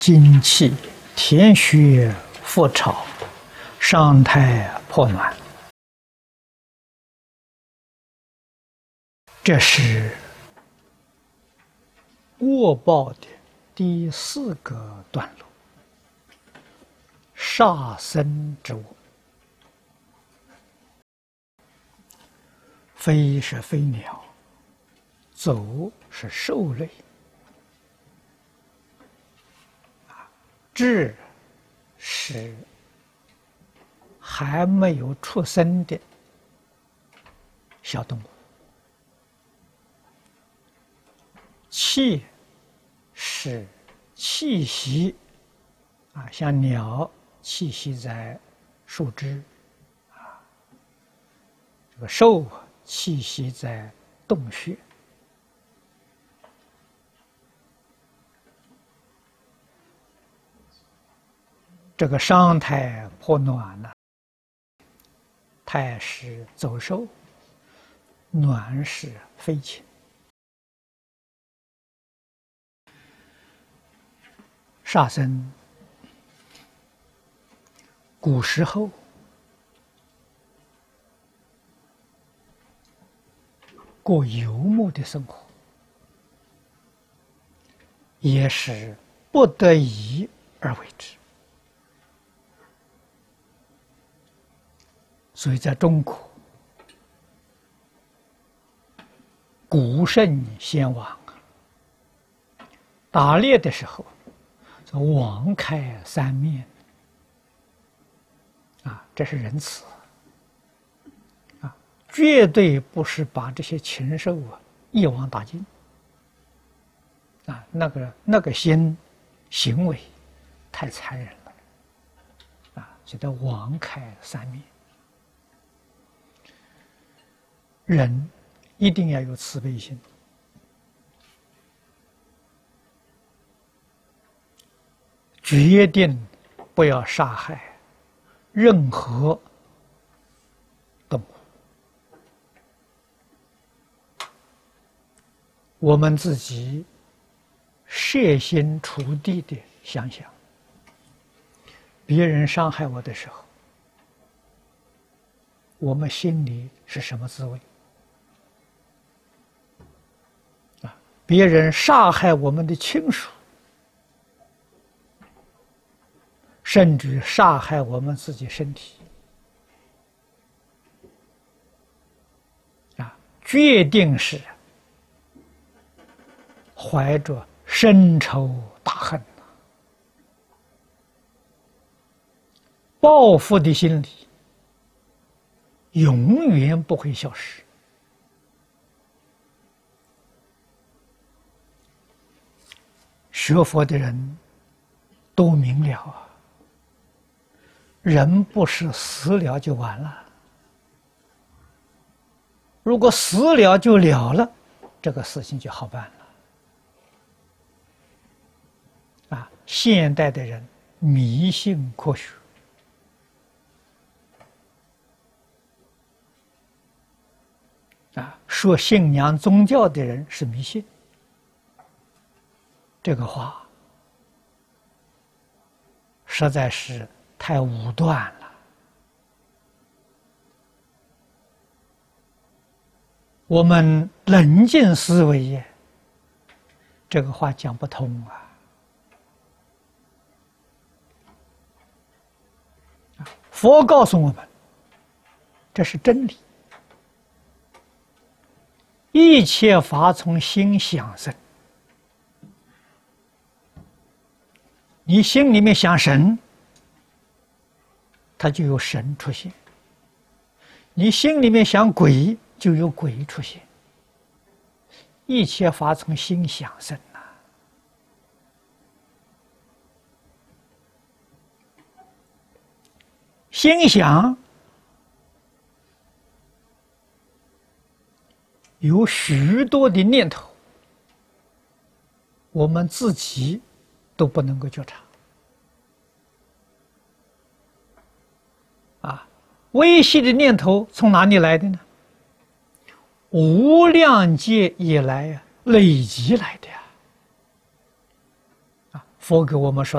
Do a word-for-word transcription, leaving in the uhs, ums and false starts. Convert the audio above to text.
精气填血覆巢，伤胎破卵。这是卧报的第四个段落，杀生之卧。飞是飞鸟，走是兽类，至是还没有出生的小动物，气是栖息啊，像鸟栖息在树枝啊，这个兽栖息在洞穴。这个伤胎破卵呢，胎是走兽，卵是飞禽。杀生，古时候过游牧的生活，也是不得已而为之。所以在中国，古圣先王打猎的时候，网开三面啊，这是仁慈啊，绝对不是把这些禽兽啊一网打尽啊，那个那个行行为太残忍了啊，所以叫网开三面。人一定要有慈悲心，决定不要杀害任何动物。我们自己设心处地的想想，别人伤害我的时候，我们心里是什么滋味？别人杀害我们的亲属，甚至杀害我们自己身体，啊，决定是怀着深仇大恨，报复的心理永远不会消失。学佛的人都明了啊，人不是死了就完了，如果死了就了了，这个事情就好办了。啊，现代的人迷信科学，啊，说信仰宗教的人是迷信。这个话实在是太武断了。我们冷静思维，这个话讲不通啊！佛告诉我们，这是真理，一切法从心想生。你心里面想神，它就有神出现；你心里面想鬼，就有鬼出现。一切法从心想生呐、啊。心想有许多的念头，我们自己都不能够觉察啊！微细的念头从哪里来的呢？无量劫以来呀，累积来的呀！啊，佛给我们说